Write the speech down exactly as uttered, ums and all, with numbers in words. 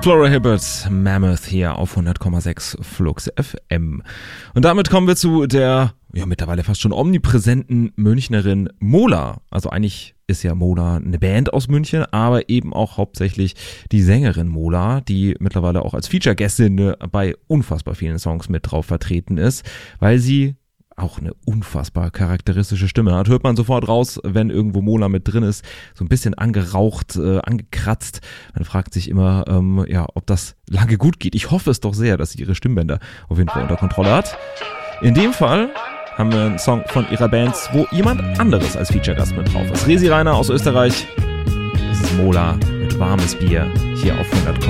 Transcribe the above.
Flora Hibbert, Mammoth hier auf hundert Komma sechs Flux F M. Und damit kommen wir zu der ja mittlerweile fast schon omnipräsenten Münchnerin Mola. Also eigentlich ist ja Mola eine Band aus München, aber eben auch hauptsächlich die Sängerin Mola, die mittlerweile auch als Feature-Gästin bei unfassbar vielen Songs mit drauf vertreten ist, weil sie auch eine unfassbar charakteristische Stimme hat. Hört man sofort raus, wenn irgendwo Mola mit drin ist. So ein bisschen angeraucht, äh, angekratzt. Man fragt sich immer, ähm, ja, ob das lange gut geht. Ich hoffe es doch sehr, dass sie ihre Stimmbänder auf jeden Fall unter Kontrolle hat. In dem Fall haben wir einen Song von ihrer Band, wo jemand anderes als Feature-Gast mit drauf ist. Resi Rainer aus Österreich. Das ist Mola mit warmes Bier hier auf hundert Komma sechs.